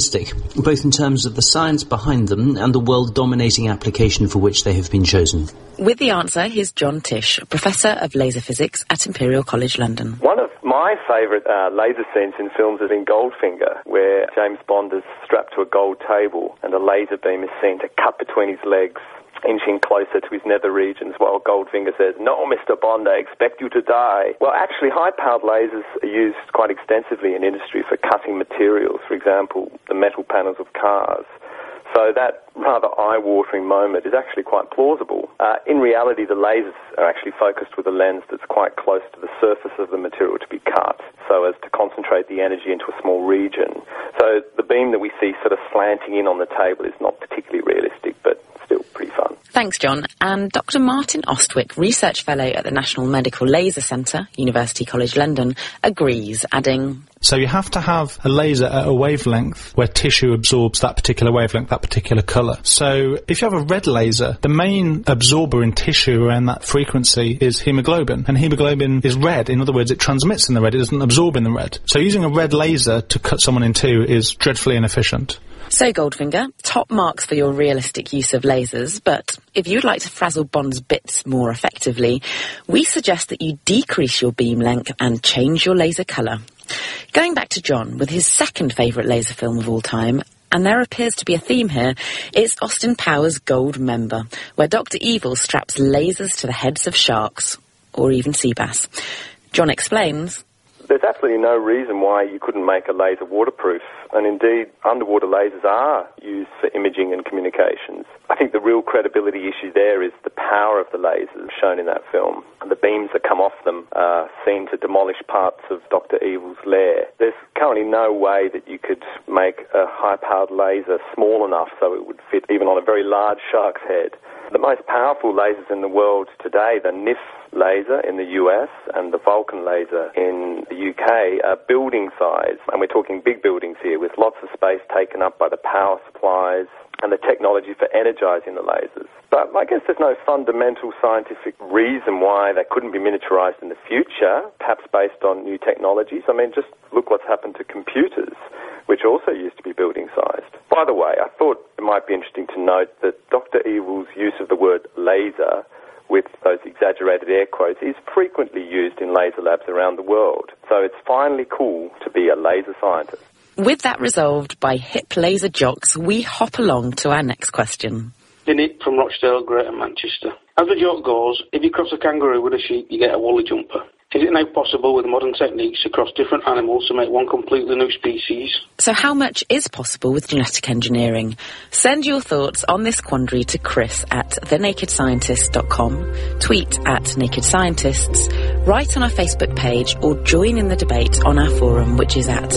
realistic, both in terms of the science behind them and the world-dominating application for which they have been chosen? With the answer, here's John Tish, Professor of Laser Physics at Imperial College London. One of my favourite laser scenes in films is in Goldfinger, where James Bond is strapped to a gold table and a laser beam is seen to cut between his legs, inching closer to his nether regions, while Goldfinger says, "No, Mr. Bond, I expect you to die." Well, actually, high-powered lasers are used quite extensively in industry for cutting materials, for example, the metal panels of cars. So that rather eye-watering moment is actually quite plausible. In reality, the lasers are actually focused with a lens that's quite close to the surface of the material to be cut, so as to concentrate the energy into a small region. So the beam that we see sort of slanting in on the table is not particularly realistic, but still pretty fun. Thanks, John. And Dr. Martin Ostwick, Research Fellow at the National Medical Laser Centre, University College London, agrees, adding... So you have to have a laser at a wavelength where tissue absorbs that particular wavelength, that particular colour. So if you have a red laser, the main absorber in tissue around that frequency is hemoglobin. And hemoglobin is red. In other words, it transmits in the red. It doesn't absorb in the red. So using a red laser to cut someone in two is dreadfully inefficient. So, Goldfinger, top marks for your realistic use of lasers, but if you'd like to frazzle Bond's bits more effectively, we suggest that you decrease your beam length and change your laser colour. Going back to John, with his second favourite laser film of all time, and there appears to be a theme here, it's Austin Powers' Goldmember, where Dr. Evil straps lasers to the heads of sharks, or even sea bass. John explains... There's absolutely no reason why you couldn't make a laser waterproof, and indeed underwater lasers are used for imaging and communications. I think the real credibility issue there is the power of the lasers shown in that film. The beams that come off them are seen to demolish parts of Dr. Evil's lair. There's currently no way that you could make a high-powered laser small enough so it would fit even on a very large shark's head. The most powerful lasers in the world today, the NIF laser in the US and the Vulcan laser in the UK, are building size, and we're talking big buildings here with lots of space taken up by the power supplies and the technology for energizing the lasers. But I guess there's no fundamental scientific reason why they couldn't be miniaturized in the future, perhaps based on new technologies. I mean, just look what's happened to computers, which also used to be building-sized. By the way, I thought it might be interesting to note that Dr. Evil's use of the word laser, with those exaggerated air quotes, is frequently used in laser labs around the world. So it's finally cool to be a laser scientist. With that resolved by hip laser jocks, we hop along to our next question. Nick from Rochdale, Greater Manchester. As the joke goes, if you cross a kangaroo with a sheep, you get a woolly jumper. Is it now possible with modern techniques to cross different animals to make one completely new species? So how much is possible with genetic engineering? Send your thoughts on this quandary to Chris at thenakedscientist.com, tweet at Naked Scientists, write on our Facebook page, or join in the debate on our forum, which is at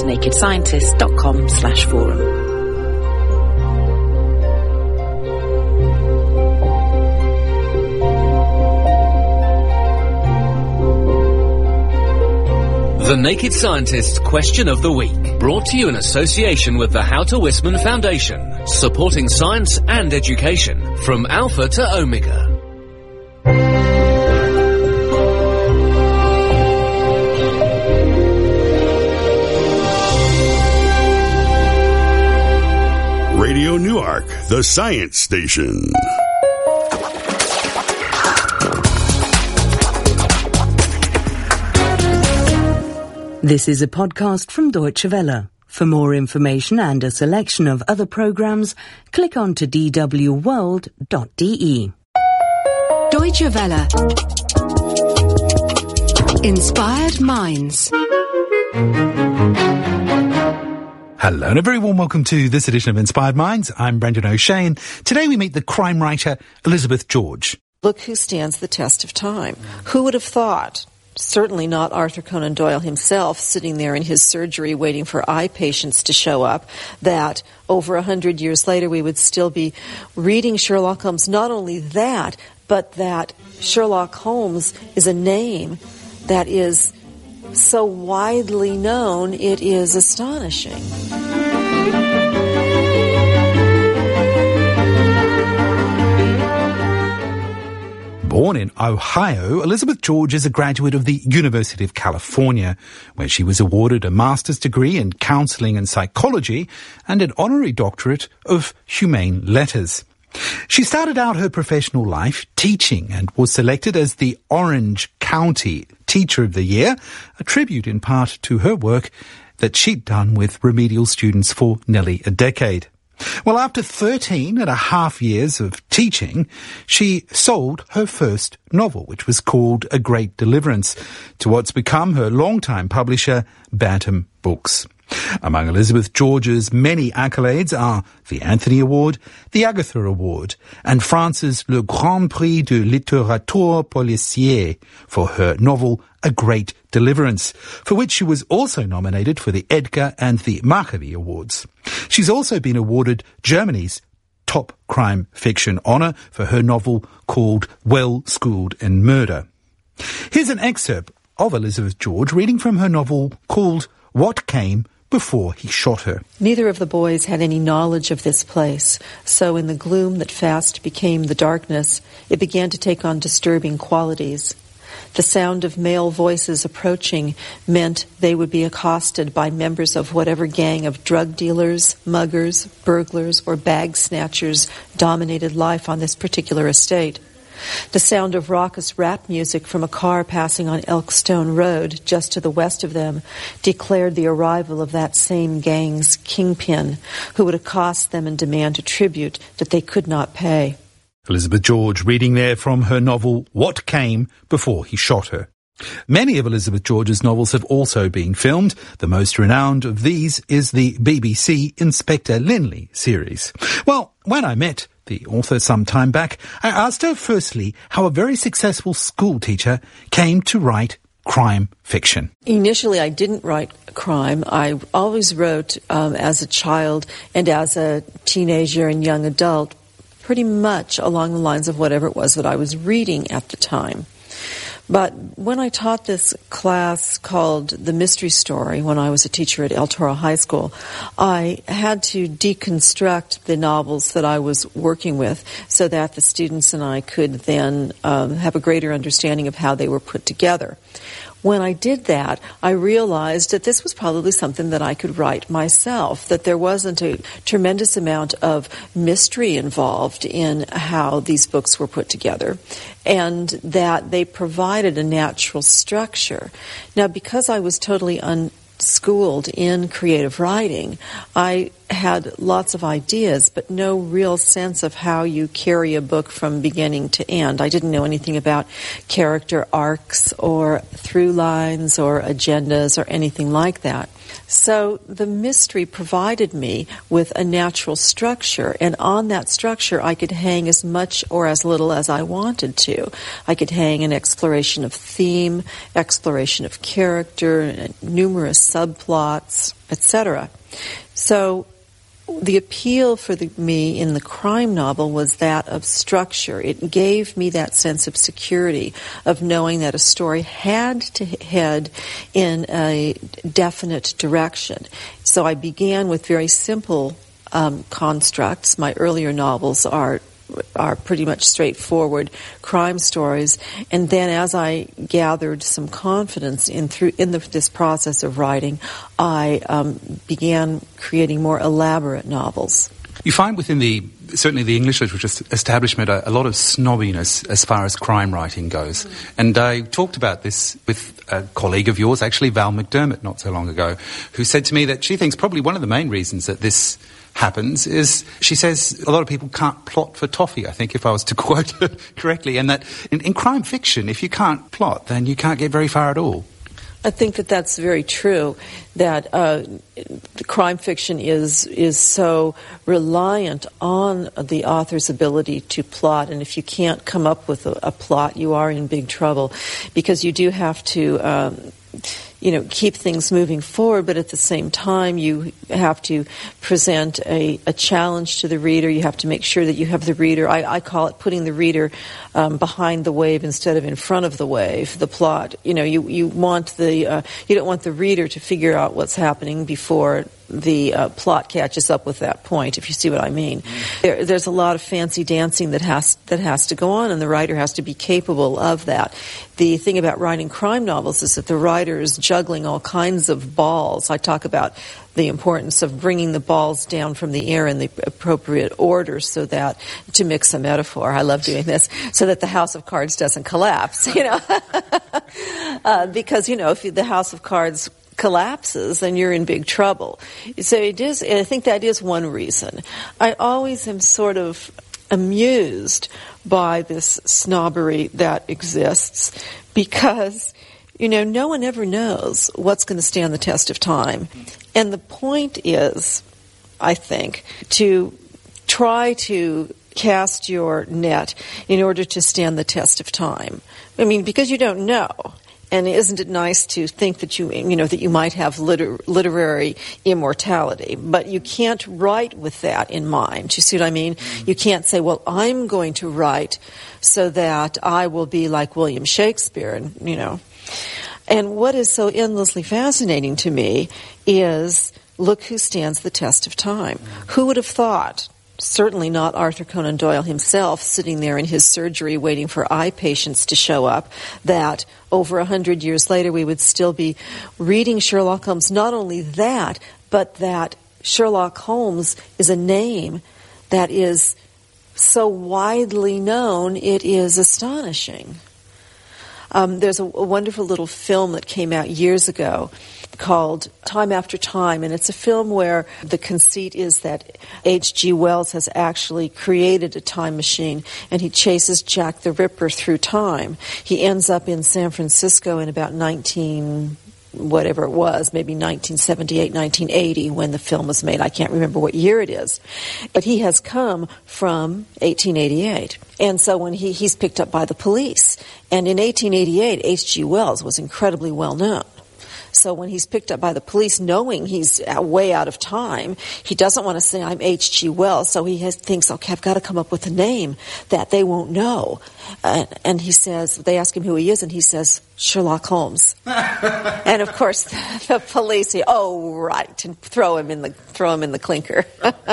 nakedscientist.com/forum. The Naked Scientist's Question of the Week, brought to you in association with the Houter Wisman Foundation, supporting science and education from Alpha to Omega. Radio Newark, the science station. This is a podcast from Deutsche Welle. For more information and a selection of other programs, click on to dwworld.de. Deutsche Welle. Inspired Minds. Hello and a very warm welcome to this edition of Inspired Minds. I'm Brendan O'Shane. Today we meet the crime writer Elizabeth George. Look who stands the test of time. Who would have thought? Certainly not Arthur Conan Doyle himself, sitting there in his surgery waiting for eye patients to show up, that over 100 years later we would still be reading Sherlock Holmes. Not only that, but that Sherlock Holmes is a name that is so widely known, it is astonishing. Born Born in Ohio, Elizabeth George is a graduate of the University of California, where she was awarded a master's degree in counselling and psychology and an honorary doctorate of humane letters. She started out her professional life teaching and was selected as the Orange County Teacher of the Year, a tribute in part to her work that she'd done with remedial students for nearly a decade. Well, after 13 and a half years of teaching, she sold her first novel, which was called A Great Deliverance, to what's become her longtime publisher, Bantam Books. Among Elizabeth George's many accolades are the Anthony Award, the Agatha Award, and France's Le Grand Prix de Littérature Policière for her novel A Great Deliverance, for which she was also nominated for the Edgar and the Marconi Awards. She's also been awarded Germany's top crime fiction honour for her novel called Well Schooled in Murder. Here's an excerpt of Elizabeth George reading from her novel called What Came Before He Shot Her. Neither of the boys had any knowledge of this place, so in the gloom that fast became the darkness, it began to take on disturbing qualities. The sound of male voices approaching meant they would be accosted by members of whatever gang of drug dealers, muggers, burglars, or bag snatchers dominated life on this particular estate. The sound of raucous rap music from a car passing on Elkstone Road, just to the west of them, declared the arrival of that same gang's kingpin, who would accost them and demand a tribute that they could not pay. Elizabeth George reading there from her novel What Came Before He Shot Her. Many of Elizabeth George's novels have also been filmed. The most renowned of these is the BBC Inspector Lynley series. Well, when I met the author some time back, I asked her firstly how a very successful school teacher came to write crime fiction. Initially, I didn't write crime. I always wrote as a child and as a teenager and young adult, pretty much along the lines of whatever it was that I was reading at the time. But when I taught this class called The Mystery Story, when I was a teacher at El Toro High School, I had to deconstruct the novels that I was working with so that the students and I could then have a greater understanding of how they were put together. When I did that, I realized that this was probably something that I could write myself, that there wasn't a tremendous amount of mystery involved in how these books were put together, and that they provided a natural structure. Now, because I was totally unschooled in creative writing, I had lots of ideas, but no real sense of how you carry a book from beginning to end. I didn't know anything about character arcs or through lines or agendas or anything like that. So the mystery provided me with a natural structure, and on that structure I could hang as much or as little as I wanted to. I could hang an exploration of theme, exploration of character, numerous subplots, etc. So the appeal for me in the crime novel was that of structure. It gave me that sense of security, of knowing that a story had to head in a definite direction. So I began with very simple constructs. My earlier novels are pretty much straightforward crime stories, and then as I gathered some confidence in this process of writing, I began creating more elaborate novels. You find within certainly the English literature establishment a lot of snobbiness as far as crime writing goes. And I talked about this with a colleague of yours, actually Val McDermott, not so long ago, who said to me that she thinks probably one of the main reasons that this happens is, she says, a lot of people can't plot for toffee, I think, if I was to quote her correctly, and that in crime fiction, if you can't plot, then you can't get very far at all. I think that that's very true, that the crime fiction is so reliant on the author's ability to plot, and if you can't come up with a plot, you are in big trouble, because you do have to keep things moving forward, but at the same time you have to present a challenge to the reader. You have to make sure that you have the reader, I call it putting the reader behind the wave instead of in front of the wave, the plot. You don't want the reader to figure out what's happening before plot catches up with that point, if you see what I mean. There's a lot of fancy dancing that has to go on, and the writer has to be capable of that. The thing about writing crime novels is that the writer is juggling all kinds of balls. I talk about the importance of bringing the balls down from the air in the appropriate order so that, to mix a metaphor, I love doing this, so that the house of cards doesn't collapse, because, if the house of cards collapses, then you're in big trouble. So it is, I think that is one reason. I always am sort of amused by this snobbery that exists because, no one ever knows what's going to stand the test of time. And the point is, I think, to try to cast your net in order to stand the test of time. I mean, because you don't know. And isn't it nice to think that that you might have literary immortality? But you can't write with that in mind. Do you see what I mean? Mm-hmm. You can't say, well, I'm going to write so that I will be like William Shakespeare, And what is so endlessly fascinating to me is, look who stands the test of time. Mm-hmm. Who would have thought? Certainly not Arthur Conan Doyle himself, sitting there in his surgery waiting for eye patients to show up, that over 100 years later we would still be reading Sherlock Holmes. Not only that, but that Sherlock Holmes is a name that is so widely known, it is astonishing. There's a wonderful little film that came out years ago called Time After Time, and it's a film where the conceit is that H.G. Wells has actually created a time machine, and he chases Jack the Ripper through time. He ends up in San Francisco in about whatever it was, maybe 1978, 1980, when the film was made. I can't remember what year it is. But he has come from 1888. And so when he's picked up by the police, and in 1888, H.G. Wells was incredibly well known. So when he's picked up by the police, knowing he's way out of time, he doesn't want to say, I'm H.G. Wells, so he thinks, okay, I've got to come up with a name that they won't know. And he says, they ask him who he is, and he says, Sherlock Holmes. And of course, the police say, oh, right, and throw him in the clinker.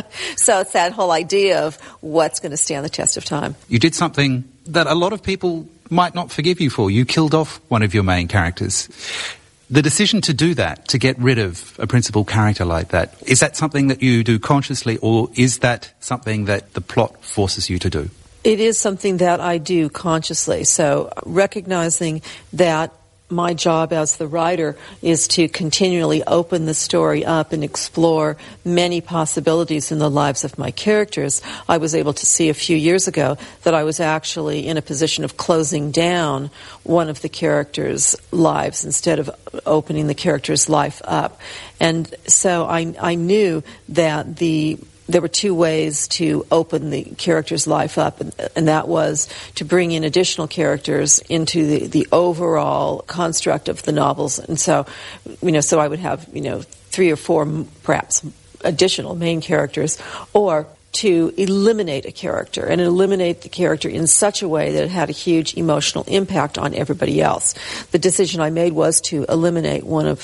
So it's that whole idea of what's going to stand the test of time. You did something that a lot of people might not forgive you for. You killed off one of your main characters. The decision to do that, to get rid of a principal character like that, is that something that you do consciously, or is that something that the plot forces you to do? It is something that I do consciously. So recognizing that my job as the writer is to continually open the story up and explore many possibilities in the lives of my characters, I was able to see a few years ago that I was actually in a position of closing down one of the characters' lives instead of opening the character's life up. And so I knew that there were two ways to open the character's life up, and that was to bring in additional characters into the overall construct of the novels. And so, so I would have, 3 or 4 perhaps additional main characters, or to eliminate a character, and eliminate the character in such a way that it had a huge emotional impact on everybody else. The decision I made was to eliminate one of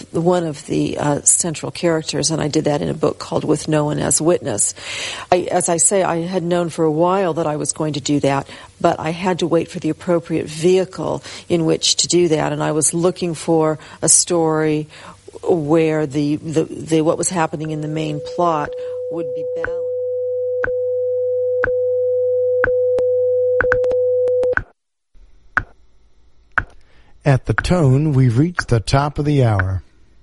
the central characters, and I did that in a book called With No One as Witness. As I say, I had known for a while that I was going to do that, but I had to wait for the appropriate vehicle in which to do that, and I was looking for a story where the what was happening in the main plot would be balanced. At the tone, we've reached the top of the hour.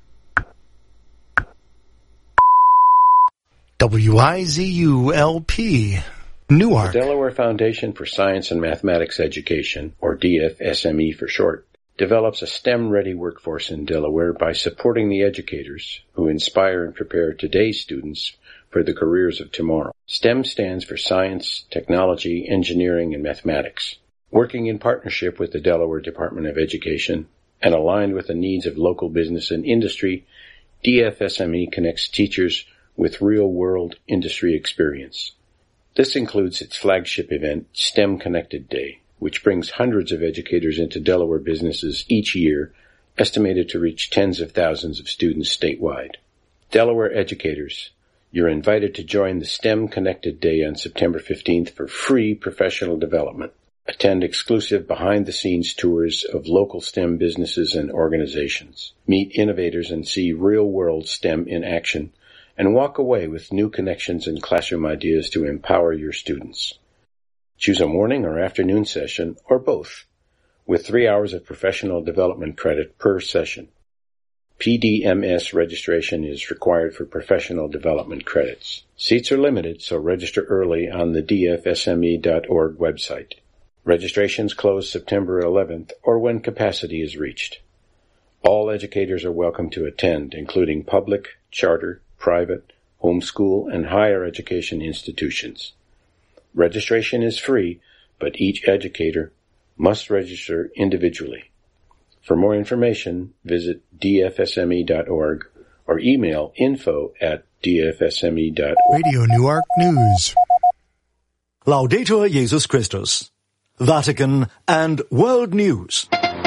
WIZU-LP, Newark. The Delaware Foundation for Science and Mathematics Education, or DFSME for short, develops a STEM-ready workforce in Delaware by supporting the educators who inspire and prepare today's students for the careers of tomorrow. STEM stands for Science, Technology, Engineering, and Mathematics. Working in partnership with the Delaware Department of Education and aligned with the needs of local business and industry, DFSME connects teachers with real-world industry experience. This includes its flagship event, STEM Connected Day, which brings hundreds of educators into Delaware businesses each year, estimated to reach tens of thousands of students statewide. Delaware educators, you're invited to join the STEM Connected Day on September 15th for free professional development. Attend exclusive behind-the-scenes tours of local STEM businesses and organizations. Meet innovators and see real-world STEM in action, and walk away with new connections and classroom ideas to empower your students. Choose a morning or afternoon session, or both, with 3 hours of professional development credit per session. PDMS registration is required for professional development credits. Seats are limited, so register early on the dfsme.org website. Registrations close September 11th or when capacity is reached. All educators are welcome to attend, including public, charter, private, homeschool, and higher education institutions. Registration is free, but each educator must register individually. For more information, visit dfsme.org or email info@dfsme.org. Radio Newark News. Laudetur Jesus Christus. Vatican and World News.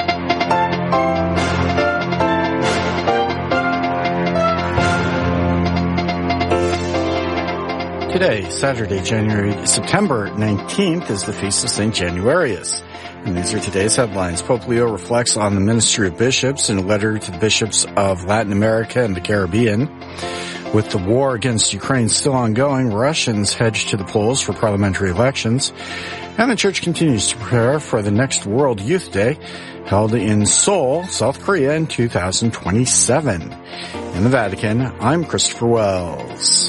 Today, Saturday, September 19th, is the feast of St. Januarius. And these are today's headlines. Pope Leo reflects on the ministry of bishops in a letter to the bishops of Latin America and the Caribbean. With the war against Ukraine still ongoing, Russians hedge to the polls for parliamentary elections. And the Church continues to prepare for the next World Youth Day, held in Seoul, South Korea in 2027. In the Vatican, I'm Christopher Wells.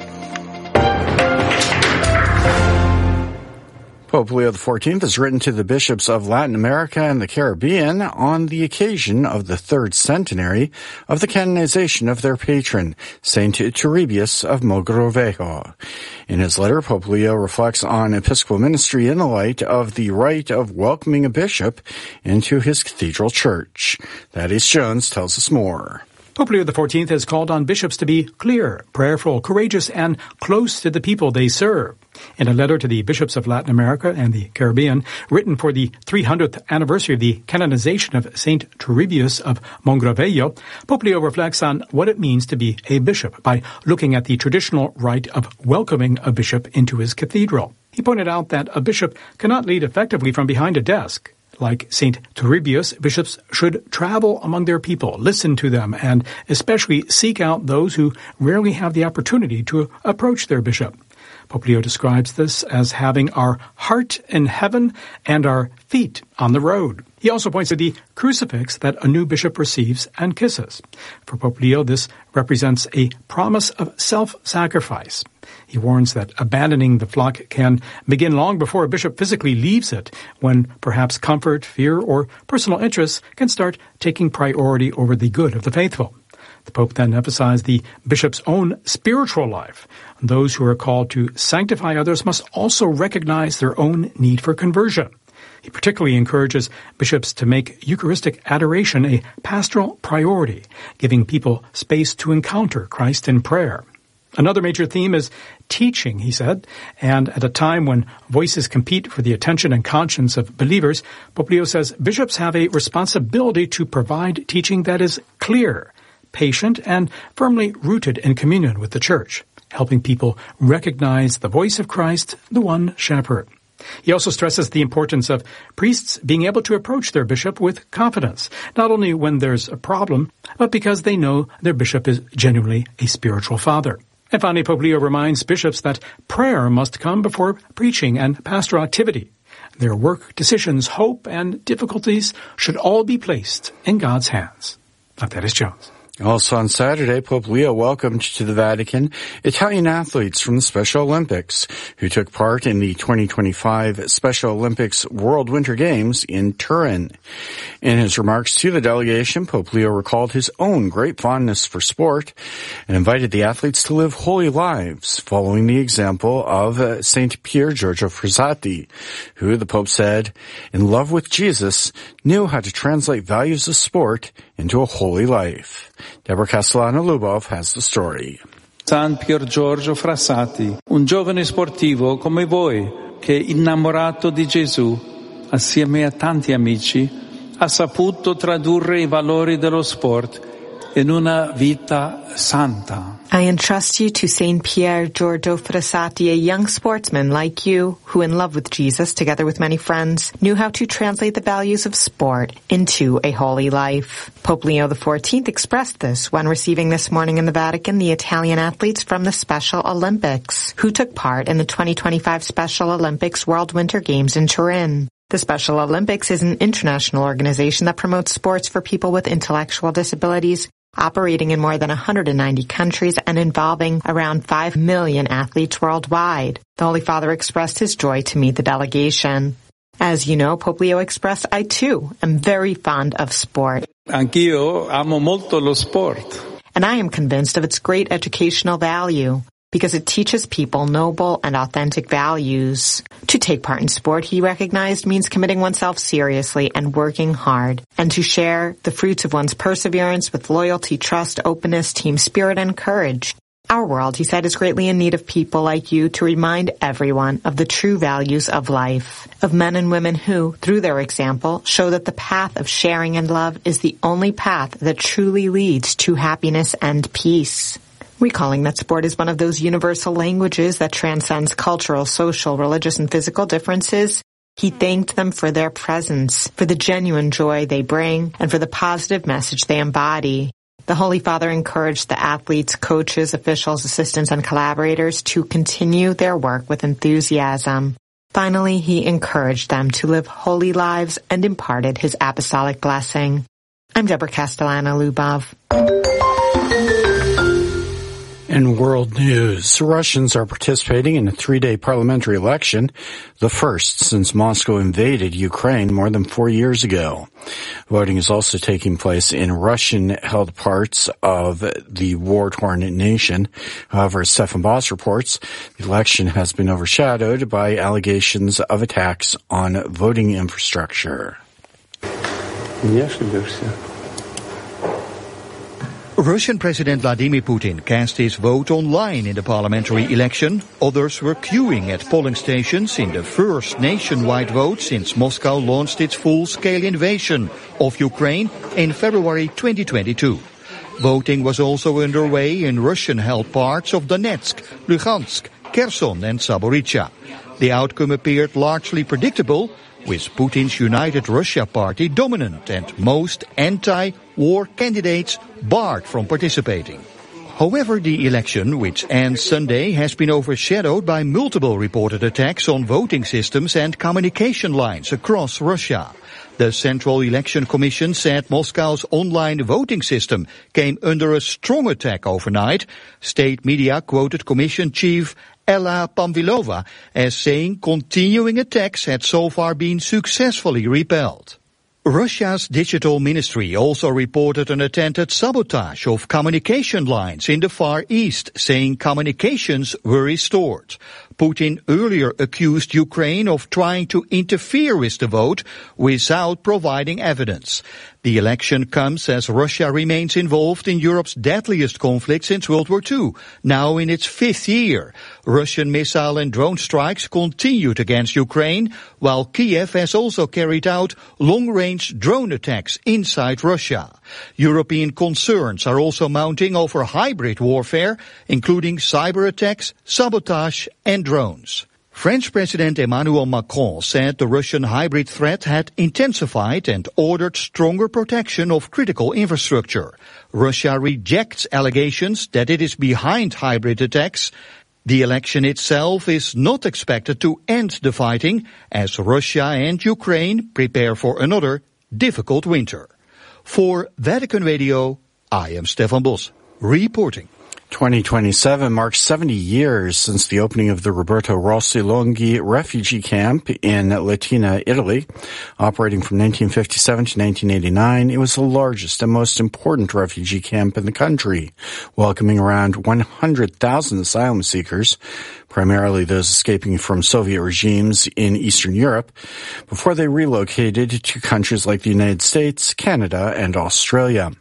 Pope Leo XIV has written to the bishops of Latin America and the Caribbean on the occasion of the third centenary of the canonization of their patron, Saint Turribius of Mogrovejo. In his letter, Pope Leo reflects on episcopal ministry in the light of the rite of welcoming a bishop into his cathedral church. Thaddeus Jones tells us more. Pope Leo XIV has called on bishops to be clear, prayerful, courageous, and close to the people they serve. In a letter to the bishops of Latin America and the Caribbean, written for the 300th anniversary of the canonization of Saint Turribius of Mogrovejo, Pope Leo reflects on what it means to be a bishop by looking at the traditional rite of welcoming a bishop into his cathedral. He pointed out that a bishop cannot lead effectively from behind a desk. Like St. Turribius, bishops should travel among their people, listen to them, and especially seek out those who rarely have the opportunity to approach their bishop. Pope Leo describes this as having our heart in heaven and our feet on the road. He also points to the crucifix that a new bishop receives and kisses. For Pope Leo, this represents a promise of self-sacrifice. He warns that abandoning the flock can begin long before a bishop physically leaves it, when perhaps comfort, fear, or personal interests can start taking priority over the good of the faithful. The Pope then emphasized the bishop's own spiritual life. Those who are called to sanctify others must also recognize their own need for conversion. He particularly encourages bishops to make Eucharistic adoration a pastoral priority, giving people space to encounter Christ in prayer. Another major theme is teaching, he said, and at a time when voices compete for the attention and conscience of believers, Pope Leo says bishops have a responsibility to provide teaching that is clear, patient, and firmly rooted in communion with the Church, helping people recognize the voice of Christ, the one shepherd. He also stresses the importance of priests being able to approach their bishop with confidence, not only when there's a problem, but because they know their bishop is genuinely a spiritual father. And finally, Pope Leo reminds bishops that prayer must come before preaching and pastoral activity. Their work, decisions, hope, and difficulties should all be placed in God's hands. Thaddeus Jones. Also on Saturday, Pope Leo welcomed to the Vatican Italian athletes from the Special Olympics who took part in the 2025 Special Olympics World Winter Games in Turin. In his remarks to the delegation, Pope Leo recalled his own great fondness for sport and invited the athletes to live holy lives, following the example of St. Pier Giorgio Frassati, who, the Pope said, in love with Jesus, knew how to translate values of sport into a holy life. Deborah Castellano-Lubov has the story. San Pier Giorgio Frassati, un giovane sportivo come voi, che innamorato di Gesù, assieme a tanti amici, ha saputo tradurre i valori dello sport in una vita santa. I entrust you to Saint Pier Giorgio Frassati, a young sportsman like you, who in love with Jesus, together with many friends, knew how to translate the values of sport into a holy life. Pope Leo XIV expressed this when receiving this morning in the Vatican the Italian athletes from the Special Olympics, who took part in the 2025 Special Olympics World Winter Games in Turin. The Special Olympics is an international organization that promotes sports for people with intellectual disabilities, operating in more than 190 countries and involving around 5 million athletes worldwide. The Holy Father expressed his joy to meet the delegation. As you know, Pope Leo expressed, I too am very fond of sport. Anch'io amo molto lo sport. And I am convinced of its great educational value, because it teaches people noble and authentic values. To take part in sport, he recognized, means committing oneself seriously and working hard, and to share the fruits of one's perseverance with loyalty, trust, openness, team spirit, and courage. Our world, he said, is greatly in need of people like you to remind everyone of the true values of life, of men and women who, through their example, show that the path of sharing and love is the only path that truly leads to happiness and peace. Recalling that sport is one of those universal languages that transcends cultural, social, religious, and physical differences, he thanked them for their presence, for the genuine joy they bring, and for the positive message they embody. The Holy Father encouraged the athletes, coaches, officials, assistants, and collaborators to continue their work with enthusiasm. Finally, he encouraged them to live holy lives and imparted his apostolic blessing. I'm Deborah Castellano-Lubov. In world news, Russians are participating in a 3-day parliamentary election, the first since Moscow invaded Ukraine more than 4 years ago. Voting is also taking place in Russian-held parts of the war-torn nation. However, as Stefan Boss reports, the election has been overshadowed by allegations of attacks on voting infrastructure. Russian President Vladimir Putin cast his vote online in the parliamentary election. Others were queuing at polling stations in the first nationwide vote since Moscow launched its full-scale invasion of Ukraine in February 2022. Voting was also underway in Russian-held parts of Donetsk, Luhansk, Kherson and Zaporizhia. The outcome appeared largely predictable, with Putin's United Russia Party dominant and most anti-war candidates barred from participating. However, the election, which ends Sunday, has been overshadowed by multiple reported attacks on voting systems and communication lines across Russia. The Central Election Commission said Moscow's online voting system came under a strong attack overnight. State media quoted Commission Chief Ella Pamvilova as saying continuing attacks had so far been successfully repelled. Russia's digital ministry also reported an attempted sabotage of communication lines in the Far East, saying communications were restored. Putin earlier accused Ukraine of trying to interfere with the vote without providing evidence. The election comes as Russia remains involved in Europe's deadliest conflict since World War II, now in its 5th year. Russian missile and drone strikes continued against Ukraine, while Kiev has also carried out long-range drone attacks inside Russia. European concerns are also mounting over hybrid warfare, including cyber attacks, sabotage and drones. French President Emmanuel Macron said the Russian hybrid threat had intensified and ordered stronger protection of critical infrastructure. Russia rejects allegations that it is behind hybrid attacks. The election itself is not expected to end the fighting, as Russia and Ukraine prepare for another difficult winter. For Vatican Radio, I am Stefan Bos, reporting. 2027 marks 70 years since the opening of the Roberto Rossi Longhi refugee camp in Latina, Italy. Operating from 1957 to 1989, it was the largest and most important refugee camp in the country, welcoming around 100,000 asylum seekers, primarily those escaping from Soviet regimes in Eastern Europe, before they relocated to countries like the United States, Canada, and Australia.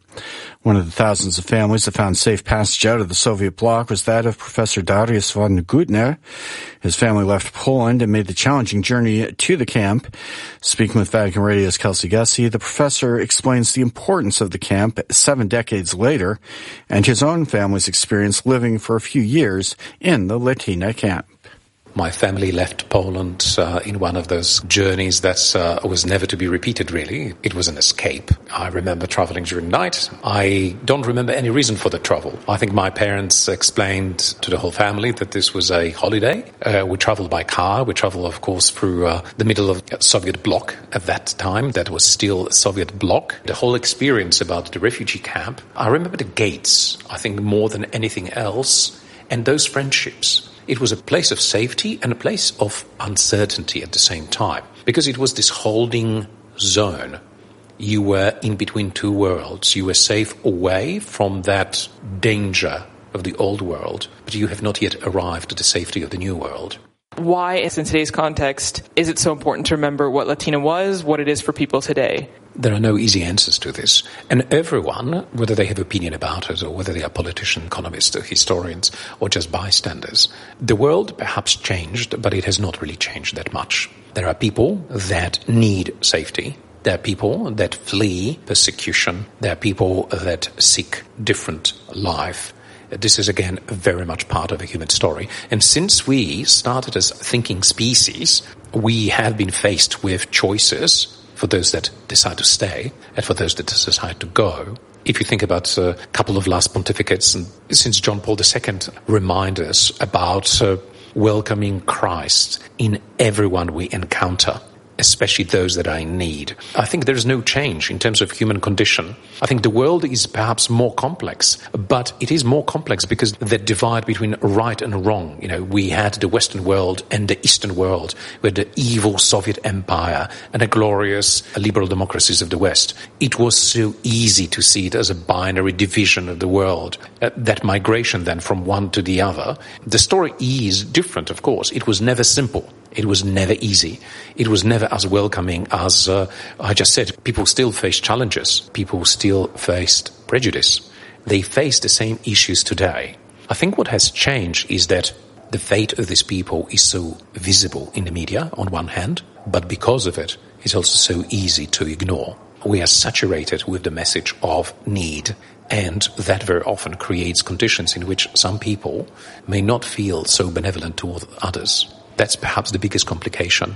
One of the thousands of families that found safe passage out of the Soviet bloc was that of Professor Darius von Gutner. His family left Poland and made the challenging journey to the camp. Speaking with Vatican Radio's Kelsey Gussie, the professor explains the importance of the camp 7 decades later and his own family's experience living for a few years in the Latina camp. My family left Poland in one of those journeys that was never to be repeated, really. It was an escape. I remember traveling during night. I don't remember any reason for the travel. I think my parents explained to the whole family that this was a holiday. We traveled by car. We traveled, of course, through the middle of the Soviet bloc at that time. That was still a Soviet bloc. The whole experience about the refugee camp, I remember the gates, I think, more than anything else, and those friendships. It was a place of safety and a place of uncertainty at the same time, because it was this holding zone. You were in between two worlds. You were safe away from that danger of the old world, but you have not yet arrived at the safety of the new world. Why, in today's context, is it so important to remember what Latina was, what it is for people today? There are no easy answers to this. And everyone, whether they have opinion about it or whether they are politicians, economists, or historians, or just bystanders, the world perhaps changed, but it has not really changed that much. There are people that need safety. There are people that flee persecution. There are people that seek different life. This is, again, very much part of a human story. And since we started as thinking species, we have been faced with choices for those that decide to stay and for those that decide to go. If you think about a couple of last pontificates, and since John Paul II reminded us about welcoming Christ in everyone we encounter, especially those that are in need. I think there is no change in terms of human condition. I think the world is perhaps more complex, but it is more complex because the divide between right and wrong. You know, we had the Western world and the Eastern world, with the evil Soviet Empire and the glorious liberal democracies of the West. It was so easy to see it as a binary division of the world. That migration then from one to the other. The story is different, of course. It was never simple. It was never easy. It was never as welcoming as I just said. People still face challenges. People still faced prejudice. They face the same issues today. I think what has changed is that the fate of these people is so visible in the media on one hand, but because of it, it's also so easy to ignore. We are saturated with the message of need, and that very often creates conditions in which some people may not feel so benevolent toward others. That's perhaps the biggest complication.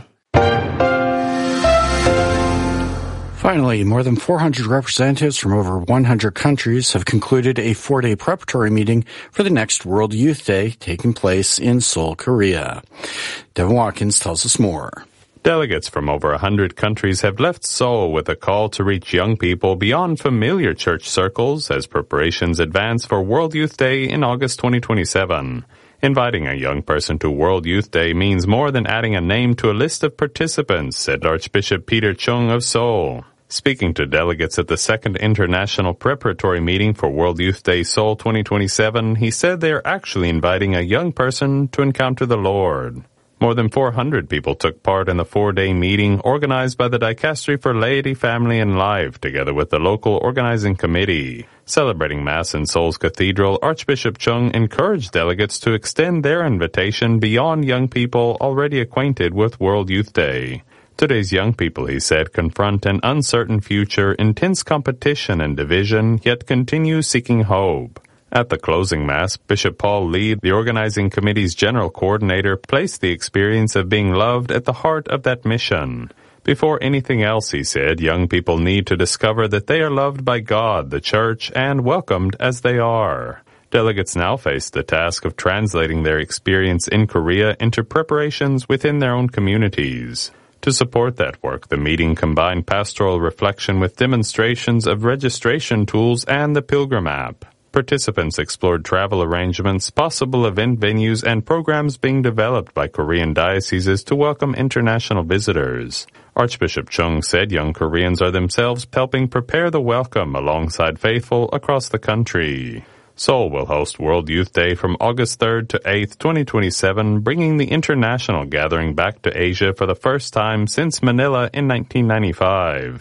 Finally, more than 400 representatives from over 100 countries have concluded a 4-day preparatory meeting for the next World Youth Day taking place in Seoul, Korea. Devin Watkins tells us more. Delegates from over 100 countries have left Seoul with a call to reach young people beyond familiar church circles as preparations advance for World Youth Day in August 2027. Inviting a young person to World Youth Day means more than adding a name to a list of participants, said Archbishop Peter Chung of Seoul. Speaking to delegates at the second international preparatory meeting for World Youth Day Seoul 2027, he said they are actually inviting a young person to encounter the Lord. More than 400 people took part in the 4-day meeting organized by the Dicastery for Laity, Family and Life, together with the local organizing committee. Celebrating Mass in Seoul's Cathedral, Archbishop Chung encouraged delegates to extend their invitation beyond young people already acquainted with World Youth Day. Today's young people, he said, confront an uncertain future, intense competition and division, yet continue seeking hope. At the closing Mass, Bishop Paul Lee, the organizing committee's general coordinator, placed the experience of being loved at the heart of that mission. Before anything else, he said, young people need to discover that they are loved by God, the Church, and welcomed as they are. Delegates now face the task of translating their experience in Korea into preparations within their own communities. To support that work, the meeting combined pastoral reflection with demonstrations of registration tools and the Pilgrim app. Participants explored travel arrangements, possible event venues, and programs being developed by Korean dioceses to welcome international visitors. Archbishop Chung said young Koreans are themselves helping prepare the welcome alongside faithful across the country. Seoul will host World Youth Day from August 3rd to 8th, 2027, bringing the international gathering back to Asia for the first time since Manila in 1995.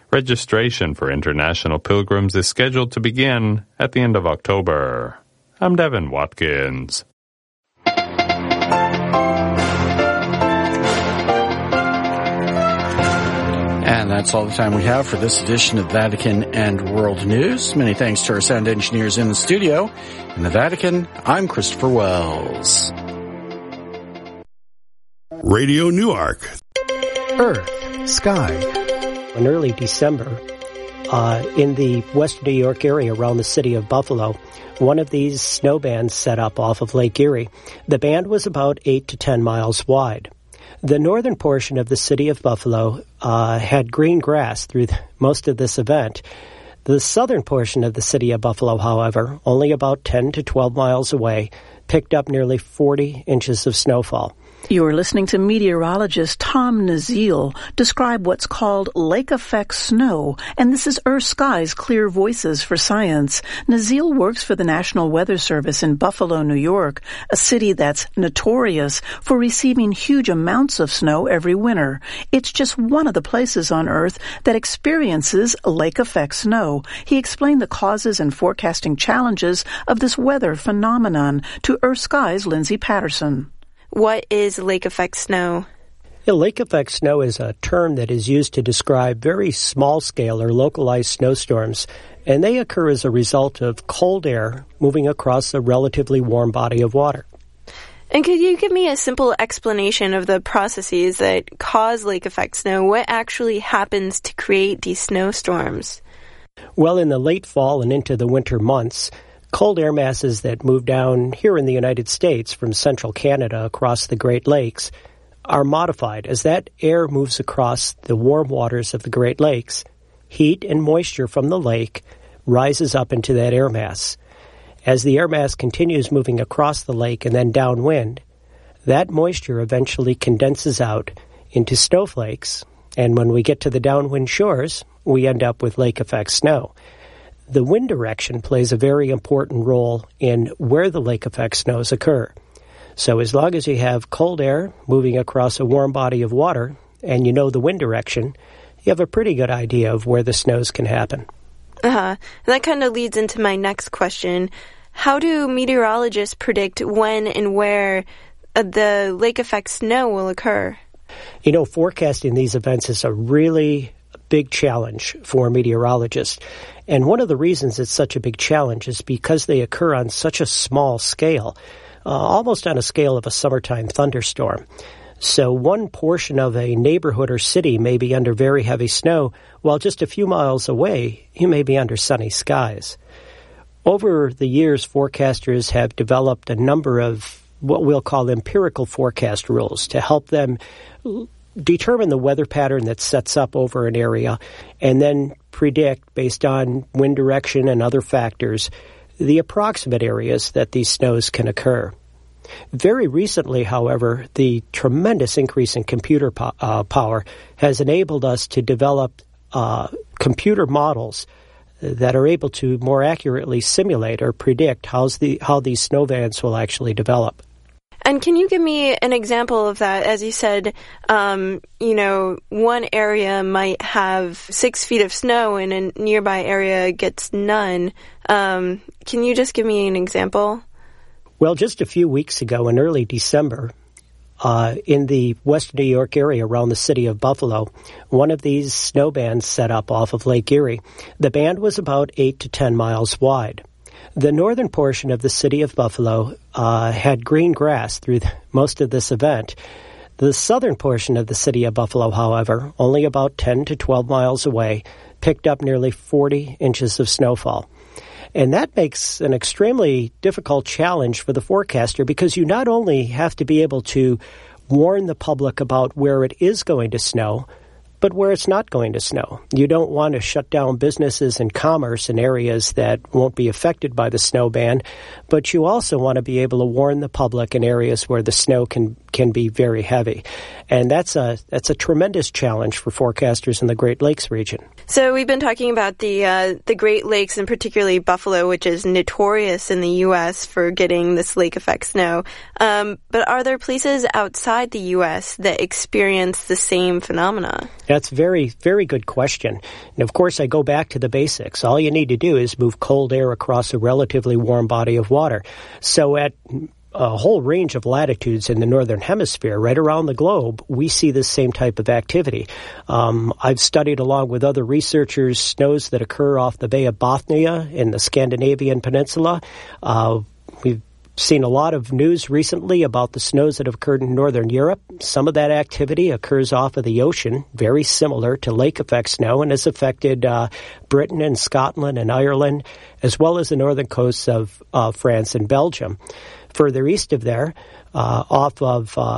Registration for international pilgrims is scheduled to begin at the end of October. I'm Devin Watkins. And that's all the time we have for this edition of Vatican and World News. Many thanks to our sound engineers in the studio. In the Vatican, I'm Christopher Wells. Radio Newark. Earth, sky. In early December, in the western New York area around the city of Buffalo, one of these snow bands set up off of Lake Erie. The band was about 8 to 10 miles wide. The northern portion of the city of Buffalo had green grass through most of this event. The southern portion of the city of Buffalo, however, only about 10 to 12 miles away, picked up nearly 40 inches of snowfall. You're listening to meteorologist Tom Nazil describe what's called lake effect snow, and this is Earth Sky's Clear Voices for Science. Nazil works for the National Weather Service in Buffalo, New York, a city that's notorious for receiving huge amounts of snow every winter. It's just one of the places on Earth that experiences lake effect snow. He explained the causes and forecasting challenges of this weather phenomenon to Earth Sky's Lindsay Patterson. What is lake effect snow? Lake effect snow is a term that is used to describe very small-scale or localized snowstorms, and they occur as a result of cold air moving across a relatively warm body of water. And could you give me a simple explanation of the processes that cause lake effect snow? What actually happens to create these snowstorms? Well, in the late fall and into the winter months, cold air masses that move down here in the United States from central Canada across the Great Lakes are modified. As that air moves across the warm waters of the Great Lakes, heat and moisture from the lake rises up into that air mass. As the air mass continues moving across the lake and then downwind, that moisture eventually condenses out into snowflakes, and when we get to the downwind shores, we end up with lake effect snow. The wind direction plays a very important role in where the lake effect snows occur. So as long as you have cold air moving across a warm body of water and you know the wind direction, you have a pretty good idea of where the snows can happen. And that kind of leads into my next question. How do meteorologists predict when and where the lake effect snow will occur? Forecasting these events is a really big challenge for meteorologists. And one of the reasons it's such a big challenge is because they occur on such a small scale, almost on a scale of a summertime thunderstorm. So one portion of a neighborhood or city may be under very heavy snow, while just a few miles away, you may be under sunny skies. Over the years, forecasters have developed a number of what we'll call empirical forecast rules to help them determine the weather pattern that sets up over an area and then predict, based on wind direction and other factors, the approximate areas that these snows can occur. Very recently, however, the tremendous increase in computer power has enabled us to develop computer models that are able to more accurately simulate or predict how these snow bands will actually develop. And can you give me an example of that? As you said, one area might have 6 feet of snow and a nearby area gets none. Can you just give me an example? Well, just a few weeks ago in early December, in the western New York area around the city of Buffalo, one of these snow bands set up off of Lake Erie. The band was about 8 to 10 miles wide. The northern portion of the city of Buffalo had green grass through most of this event. The southern portion of the city of Buffalo, however, only about 10 to 12 miles away, picked up nearly 40 inches of snowfall. And that makes an extremely difficult challenge for the forecaster because you not only have to be able to warn the public about where it is going to snow, but where it's not going to snow. You don't want to shut down businesses and commerce in areas that won't be affected by the snow ban, but you also want to be able to warn the public in areas where the snow can be very heavy. And that's a tremendous challenge for forecasters in the Great Lakes region. So we've been talking about the Great Lakes, and particularly Buffalo, which is notorious in the U.S. for getting this lake effect snow. But are there places outside the U.S. that experience the same phenomena? That's very, very good question. And of course, I go back to the basics. All you need to do is move cold air across a relatively warm body of water. So at a whole range of latitudes in the northern hemisphere, right around the globe, we see this same type of activity. I've studied, along with other researchers, snows that occur off the Bay of Bothnia in the Scandinavian peninsula. We've seen a lot of news recently about the snows that have occurred in northern Europe. Some of that activity occurs off of the ocean, very similar to lake effect snow, and has affected Britain and Scotland and Ireland, as well as the northern coasts of France and Belgium. Further east of there, off of